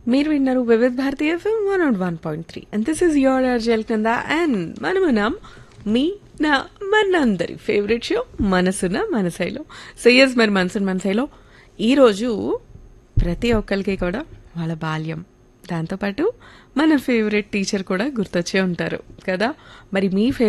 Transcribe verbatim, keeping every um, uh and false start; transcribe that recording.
మీరు విన్నారు వివిధ Bharati FM one not one point three and this is your అర్జల్ కింద అండ్ మనమున్నాం మీ నా మనందరి ఫేవరెట్ షో మనసున మనసైలో. సో ఎస్, మరి మనసున మనసైలో ఈరోజు ప్రతి ఒక్కరికి కూడా వాళ్ళ బాల్యం, దాంతోపాటు మన ఫేవరెట్ టీచర్ కూడా గుర్తొచ్చే ఉంటారు కదా. మరి మీ ఫేవరెట్